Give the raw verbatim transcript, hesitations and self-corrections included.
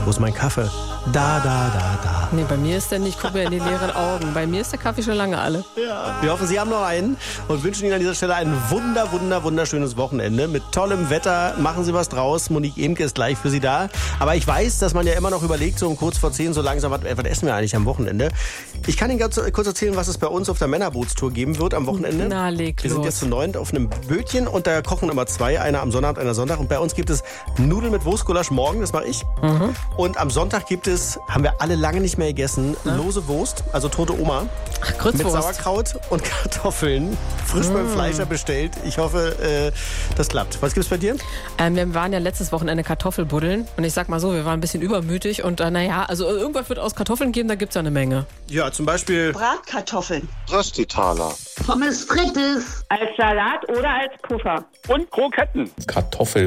Wo ist mein Kaffee? Da, da, da, da. Nee, bei mir ist der nicht, ich gucke mir in die leeren Augen. Bei mir ist der Kaffee schon lange alle. Ja. Wir hoffen, Sie haben noch einen und wünschen Ihnen an dieser Stelle ein wunder, wunder, wunderschönes Wochenende. Mit tollem Wetter, machen Sie was draus. Monique Emke ist gleich für Sie da. Aber ich weiß, dass man ja immer noch überlegt, so um kurz vor zehn, so langsam, was, was essen wir eigentlich am Wochenende? Ich kann Ihnen ganz kurz erzählen, was es bei uns auf der Männerboostour geben wird am Wochenende. Na, leg Wir los. sind jetzt zu neunt auf einem Bötchen und da kochen immer zwei, einer am Sonnabend, einer Sonntag. Und bei uns gibt es Nudeln mit Wurstgulasch morgen, das mache ich. Mhm. Und am Sonntag gibt es, haben wir alle lange nicht mehr gegessen, ja. lose Wurst, also tote Oma. Ach, mit Sauerkraut und Kartoffeln. Frisch mm. beim Fleischer bestellt. Ich hoffe, äh, das klappt. Was gibt's bei dir? Ähm, wir waren ja letztes Wochenende Kartoffelbuddeln. Und ich sag mal so, wir waren ein bisschen übermütig. Und äh, naja, also irgendwas wird aus Kartoffeln geben, da gibt's ja eine Menge. Ja, zum Beispiel Bratkartoffeln. Röstitaler. Pommes frites. Als Salat oder als Puffer. Und Kroketten. Kartoffel